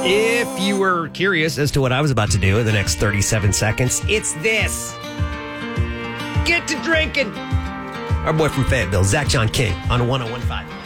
If you were curious as to what I was about to do in the next 37 seconds, it's this. Get to drinking. Our boy from Fayetteville, Zach John King on 101.5.